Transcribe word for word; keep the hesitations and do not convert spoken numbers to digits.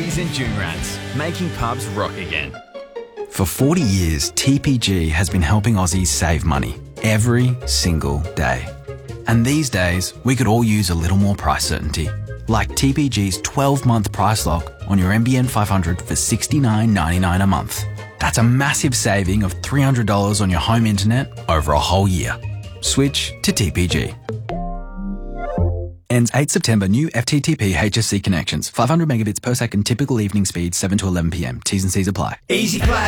Aussies and Joonrats, making pubs rock again. For forty years, T P G has been helping Aussies save money every single day. And these days, we could all use a little more price certainty. Like T P G's twelve-month price lock on your N B N five hundred for sixty-nine ninety-nine a month. That's a massive saving of three hundred dollars on your home internet over a whole year. Switch to T P G. Ends eighth September. New F T T P H S C connections. five hundred megabits per second. Typical evening speed seven to eleven p m. T's and C's apply. Easy Play.